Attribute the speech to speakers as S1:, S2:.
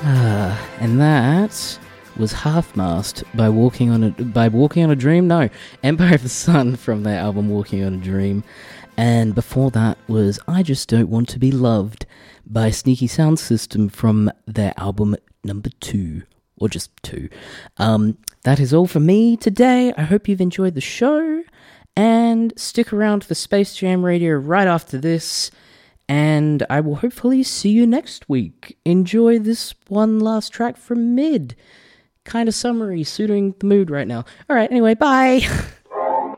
S1: And that was Half-Mast by Walking on a Dream. No, Empire of the Sun from their album Walking on a Dream. And before that was I Just Don't Want to Be Loved by Sneaky Sound System from their album number 2, or just 2. That is all for me today. I hope you've enjoyed the show, and stick around for Space Jam Radio right after this, and I will hopefully see you next week. Enjoy this one last track from Mid. Kind of summery, suiting the mood right now. Alright, anyway, bye!